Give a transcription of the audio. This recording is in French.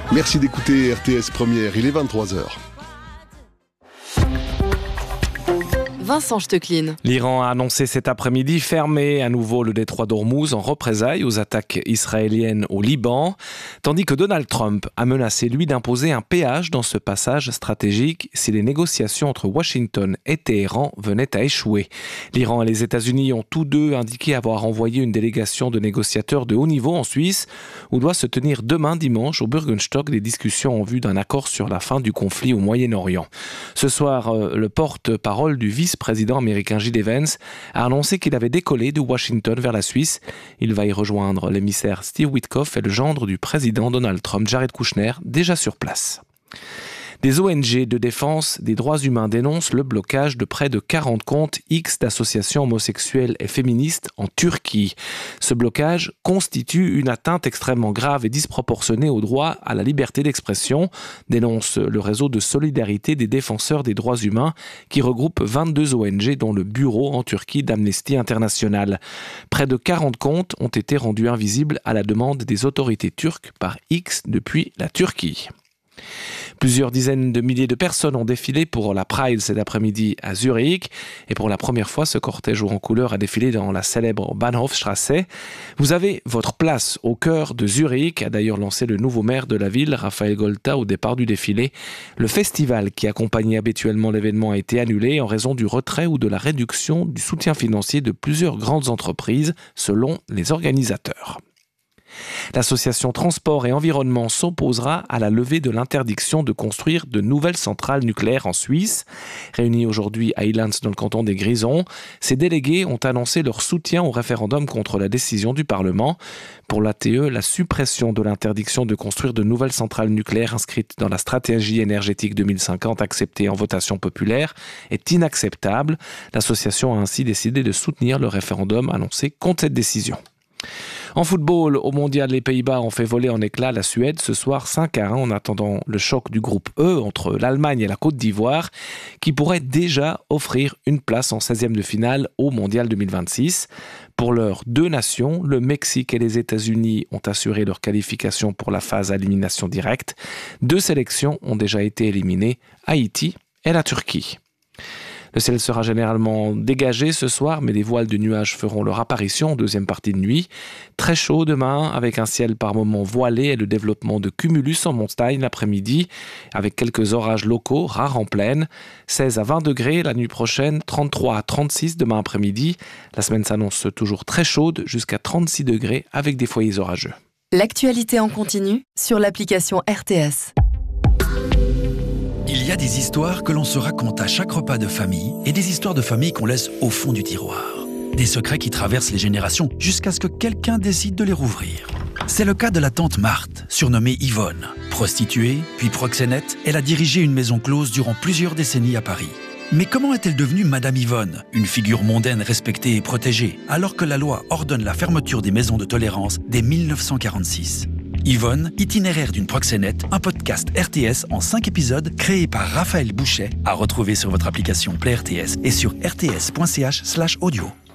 Merci d'écouter RTS Première, il est 23h. Vincent Stecklin. L'Iran a annoncé cet après-midi fermer à nouveau le détroit d'Ormuz en représailles aux attaques israéliennes au Liban, tandis que Donald Trump a menacé, lui, d'imposer un péage dans ce passage stratégique si les négociations entre Washington et Téhéran venaient à échouer. L'Iran et les États-Unis ont tous deux indiqué avoir envoyé une délégation de négociateurs de haut niveau en Suisse, où doit se tenir demain dimanche au Bürgenstock des discussions en vue d'un accord sur la fin du conflit au Moyen-Orient. Ce soir, le porte-parole du vice-président américain J.D. Vance a annoncé qu'il avait décollé de Washington vers la Suisse. Il va y rejoindre l'émissaire Steve Witkoff et le gendre du président Donald Trump, Jared Kushner, déjà sur place. Des ONG de défense des droits humains dénoncent le blocage de près de 40 comptes X d'associations homosexuelles et féministes en Turquie. Ce blocage constitue une atteinte extrêmement grave et disproportionnée au droit à la liberté d'expression, dénonce le réseau de solidarité des défenseurs des droits humains qui regroupe 22 ONG dont le bureau en Turquie d'Amnesty International. Près de 40 comptes ont été rendus invisibles à la demande des autorités turques par X depuis la Turquie. Plusieurs dizaines de milliers de personnes ont défilé pour la Pride cet après-midi à Zurich. Et pour la première fois, ce cortège en couleur a défilé dans la célèbre Bahnhofstrasse. Vous avez votre place au cœur de Zurich, a d'ailleurs lancé le nouveau maire de la ville, Raphaël Golta, au départ du défilé. Le festival qui accompagnait habituellement l'événement a été annulé en raison du retrait ou de la réduction du soutien financier de plusieurs grandes entreprises, selon les organisateurs. L'association Transport et Environnement s'opposera à la levée de l'interdiction de construire de nouvelles centrales nucléaires en Suisse. Réunis aujourd'hui à Ilans dans le canton des Grisons, ces délégués ont annoncé leur soutien au référendum contre la décision du Parlement. Pour l'ATE, la suppression de l'interdiction de construire de nouvelles centrales nucléaires inscrite dans la stratégie énergétique 2050 acceptée en votation populaire est inacceptable. L'association a ainsi décidé de soutenir le référendum annoncé contre cette décision. En football, au mondial, les Pays-Bas ont fait voler en éclats la Suède ce soir 5-1 en attendant le choc du groupe E entre l'Allemagne et la Côte d'Ivoire qui pourrait déjà offrir une place en 16e de finale au mondial 2026. Pour leurs deux nations, le Mexique et les États-Unis ont assuré leur qualification pour la phase à élimination directe. Deux sélections ont déjà été éliminées, Haïti et la Turquie. Le ciel sera généralement dégagé ce soir, mais des voiles de nuages feront leur apparition en deuxième partie de nuit. Très chaud demain, avec un ciel par moments voilé et le développement de cumulus en montagne l'après-midi, avec quelques orages locaux, rares en plaine. 16 à 20 degrés la nuit prochaine, 33 à 36 demain après-midi. La semaine s'annonce toujours très chaude, jusqu'à 36 degrés avec des foyers orageux. L'actualité en continu sur l'application RTS. Il y a des histoires que l'on se raconte à chaque repas de famille et des histoires de famille qu'on laisse au fond du tiroir. Des secrets qui traversent les générations jusqu'à ce que quelqu'un décide de les rouvrir. C'est le cas de la tante Marthe, surnommée Yvonne. Prostituée, puis proxénète, elle a dirigé une maison close durant plusieurs décennies à Paris. Mais comment est-elle devenue Madame Yvonne, une figure mondaine respectée et protégée, alors que la loi ordonne la fermeture des maisons de tolérance dès 1946 ? Yvonne, itinéraire d'une proxénète, un podcast RTS en 5 épisodes créé par Raphaël Bouchet, à retrouver sur votre application Play RTS et sur rts.ch/audio.